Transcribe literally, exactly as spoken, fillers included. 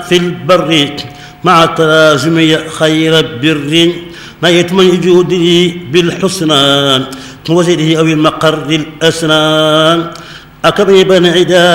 في البر مع تلازم خير البر ما يتمن جودي بالحسنى وزيده أو المقر الأسنان أكبر بن عدا